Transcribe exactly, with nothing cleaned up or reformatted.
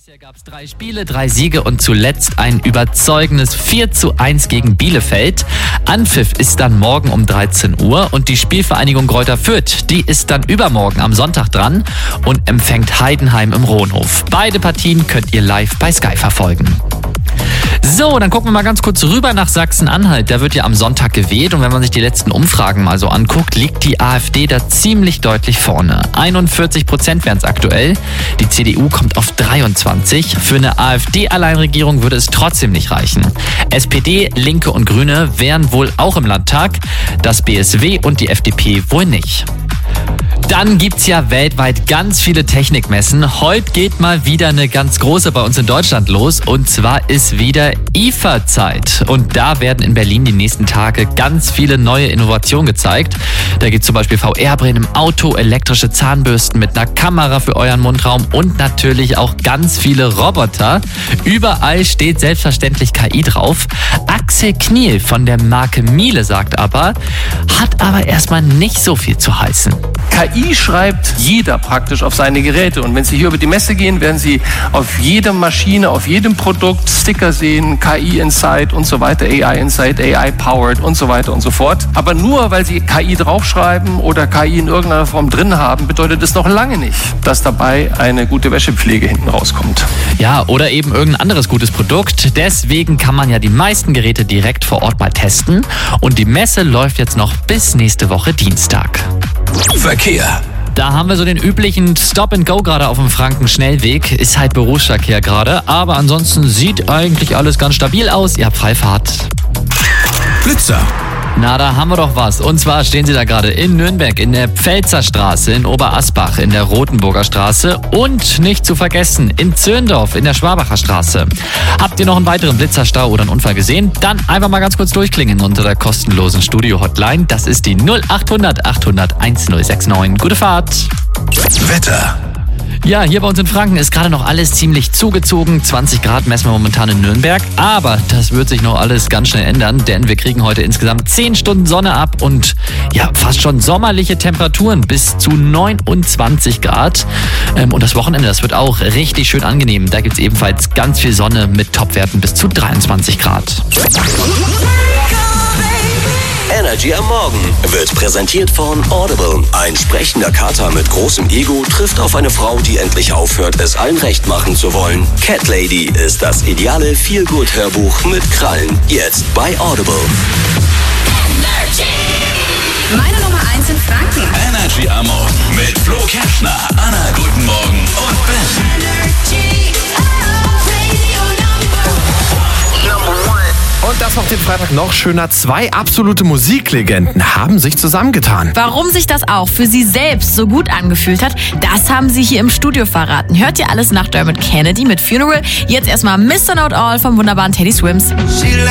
Bisher gab es drei Spiele, drei Siege und zuletzt ein überzeugendes vier zu eins gegen Bielefeld. Anpfiff ist dann morgen um dreizehn Uhr und die Spielvereinigung Greuther Fürth, die ist dann übermorgen am Sonntag dran und empfängt Heidenheim im Rohnhof. Beide Partien könnt ihr live bei Sky verfolgen. So, dann gucken wir mal ganz kurz rüber nach Sachsen-Anhalt. Da wird ja am Sonntag gewählt und wenn man sich die letzten Umfragen mal so anguckt, liegt die AfD da ziemlich deutlich vorne. einundvierzig Prozent wären es aktuell. Die C D U kommt auf dreiundzwanzig. Für eine AfD-Alleinregierung würde es trotzdem nicht reichen. S P D, Linke und Grüne wären wohl auch im Landtag. Das B S W und die F D P wohl nicht. Dann gibt's ja weltweit ganz viele Technikmessen. Heute geht mal wieder eine ganz große bei uns in Deutschland los. Und zwar ist wieder I F A-Zeit. Und da werden in Berlin die nächsten Tage ganz viele neue Innovationen gezeigt. Da gibt's zum Beispiel V R-Brillen im Auto, elektrische Zahnbürsten mit einer Kamera für euren Mundraum und natürlich auch ganz viele Roboter. Überall steht selbstverständlich K I drauf. Axel Kniel von der Marke Miele sagt aber, hat aber erstmal nicht so viel zu heißen. K I schreibt jeder praktisch auf seine Geräte. Und wenn Sie hier über die Messe gehen, werden Sie auf jeder Maschine, auf jedem Produkt Sticker sehen, K I Inside und so weiter, A I Inside, A I Powered und so weiter und so fort. Aber nur weil Sie K I draufschreiben oder K I in irgendeiner Form drin haben, bedeutet es noch lange nicht, dass dabei eine gute Wäschepflege hinten rauskommt. Ja, oder eben irgendein anderes gutes Produkt. Deswegen kann man ja die meisten Geräte direkt vor Ort mal testen. Und die Messe läuft jetzt noch bis nächste Woche Dienstag. Verkehr. Da haben wir so den üblichen Stop and Go gerade auf dem Franken-Schnellweg. Ist halt Berufsverkehr gerade, aber ansonsten sieht eigentlich alles ganz stabil aus. Ihr habt Freifahrt. Blitzer. Na, da haben wir doch was. Und zwar stehen Sie da gerade in Nürnberg, in der Pfälzer Straße, in Oberasbach, in der Rotenburger Straße und nicht zu vergessen in Zürndorf, in der Schwabacher Straße. Habt ihr noch einen weiteren Blitzerstau oder einen Unfall gesehen? Dann einfach mal ganz kurz durchklingen unter der kostenlosen Studio-Hotline. Das ist die null acht hundert achthundert1069. Gute Fahrt! Wetter. Ja, hier bei uns in Franken ist gerade noch alles ziemlich zugezogen. zwanzig Grad messen wir momentan in Nürnberg. Aber das wird sich noch alles ganz schnell ändern, denn wir kriegen heute insgesamt zehn Stunden Sonne ab und ja, fast schon sommerliche Temperaturen bis zu neunundzwanzig Grad. Ähm, und das Wochenende, das wird auch richtig schön angenehm. Da gibt's ebenfalls ganz viel Sonne mit Topwerten bis zu dreiundzwanzig Grad. Energy am Morgen wird präsentiert von Audible. Ein sprechender Kater mit großem Ego trifft auf eine Frau, die endlich aufhört, es allen recht machen zu wollen. Cat Lady ist das ideale Feel-Good-Hörbuch mit Krallen. Jetzt bei Audible. Energy. Meine Nummer eins in Franken. Energy am Morgen mit Flo Kerschner, Anna Guten Morgen und Ben. Energy. Oh, Radio Number One. Und das macht den Freitag noch schöner. Zwei absolute Musiklegenden haben sich zusammengetan. Warum sich das auch für sie selbst so gut angefühlt hat, das haben sie hier im Studio verraten. Hört ihr alles nach Dermot Kennedy mit Funeral. Jetzt erstmal Mister Not All vom wunderbaren Teddy Swims.